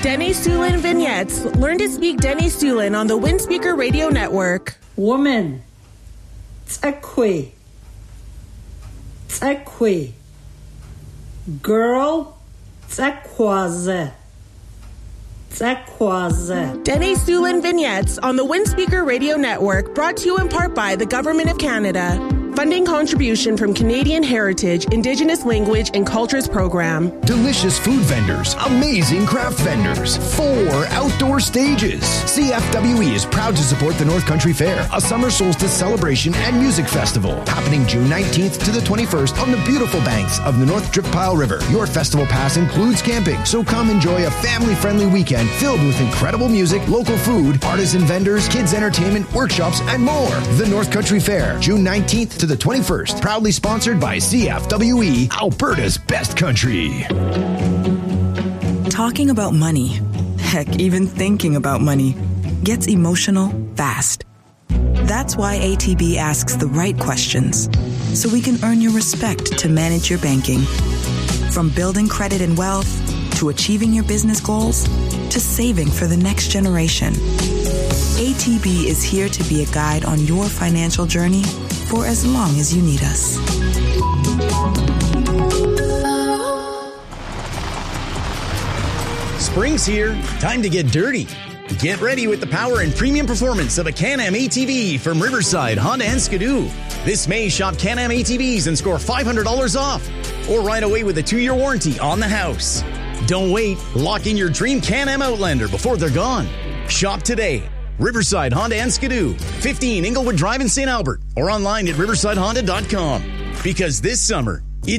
Denny Sulin Vignettes. Learn to speak Denny Sulin on the Windspeaker Radio Network. Woman. Tsekwe. Tsekwe. Girl. Tsekwaze. Tsekwaze. Denny Sulin Vignettes on the Windspeaker Radio Network, brought to you in part by the Government of Canada. Funding contribution from Canadian Heritage, Indigenous Language and Cultures Program. Delicious food vendors, amazing craft vendors, 4 outdoor stages. CFWE is proud to support the North Country Fair, a summer solstice celebration and music festival happening June 19th to the 21st on the beautiful banks of the North Dripile River. Your festival pass includes camping, so come enjoy a family-friendly weekend filled with incredible music, local food, artisan vendors, kids entertainment, workshops, and more. The North Country Fair, June 19th to the 21st. Proudly sponsored by CFWE, Alberta's best country. Talking about money, heck, even thinking about money, gets emotional fast. That's why ATB asks the right questions, so we can earn your respect to manage your banking. From building credit and wealth, to achieving your business goals, to saving for the next generation. ATB is here to be a guide on your financial journey for as long as you need us. Spring's here. Time to get dirty. Get ready with the power and premium performance of a Can-Am ATV from Riverside, Honda and Skidoo. This May, shop Can-Am ATVs and score $500 off. Or ride away with a 2-year warranty on the house. Don't wait. Lock in your dream Can-Am Outlander before they're gone. Shop today. Riverside, Honda and Skidoo, 15 Inglewood Drive in St. Albert, or online at riversidehonda.com. Because this summer,